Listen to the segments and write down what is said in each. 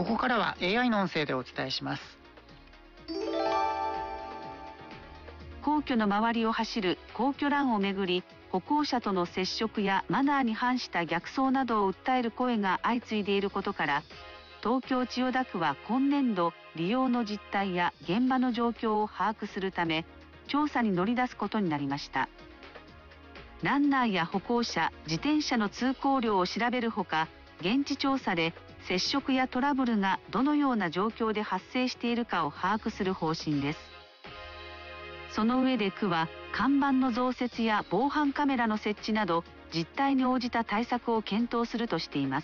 ここからは AI の音声でお伝えします。 皇居の周りを走る皇居ランをめぐり、歩行者との接触やマナーに反した逆走などを訴える声が相次いでいることから、東京千代田区は今年度利用の実態や現場の状況を把握するため調査に乗り出すことになりました。ランナーや歩行者、自転車の通行量を調べるほか、現地調査で接触やトラブルがどのような状況で発生しているかを把握する方針です。その上で区は看板の増設や防犯カメラの設置など実態に応じた対策を検討するとしています。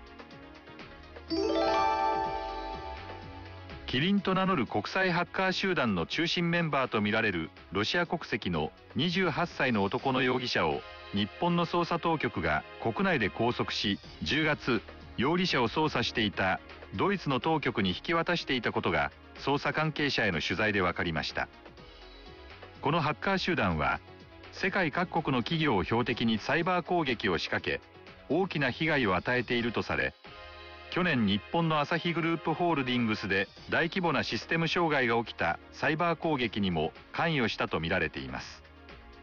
キリンと名乗る国際ハッカー集団の中心メンバーとみられるロシア国籍の28歳の男の容疑者を日本の捜査当局が国内で拘束し、10月容疑者を捜査していたドイツの当局に引き渡していたことが捜査関係者への取材で分かりました。このハッカー集団は世界各国の企業を標的にサイバー攻撃を仕掛け、大きな被害を与えているとされ、去年日本のアサヒグループホールディングスで大規模なシステム障害が起きたサイバー攻撃にも関与したとみられています。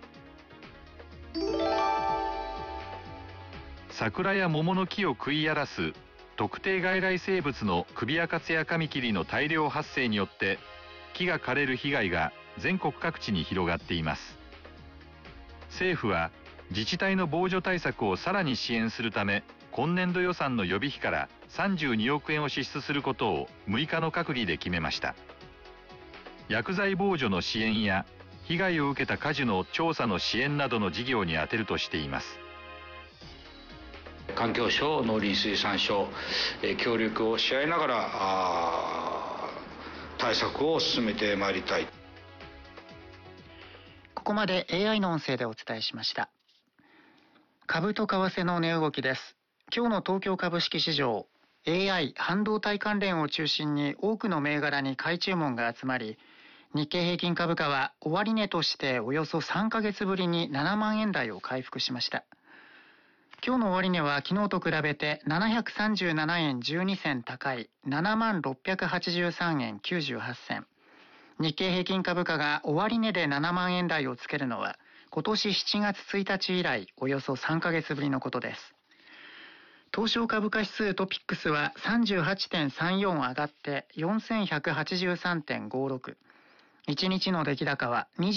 桜や桃の木を食い荒らす特定外来生物のクビアカツヤカミキリの大量発生によって木が枯れる被害が全国各地に広がっています。政府は自治体の防除対策をさらに支援するため、今年度予算の予備費から32億円を支出することを6日の閣議で決めました。薬剤防除の支援や被害を受けた果樹の調査の支援などの事業に充てるとしています。 環境省、農林水産省、協力をし合いながら対策を進めてまいりたい。 ここまで AI の音声でお伝えしました。株と為替の値動きです。今日の東京株式市場、AI 半導体関連を中心に多くの銘柄に買い注文が集まり、日経平均株価は終値としておよそ3ヶ月ぶりに7万円台を回復しました。今日の終値は昨日と比べて737円12銭高い7683円98銭。日経平均株価が終値で7万円台をつけるのは今年7月1日以来およそ3ヶ月ぶりのことです。東証株価指数トピックスは 38.34 上がって 4183.56。1日の出来高は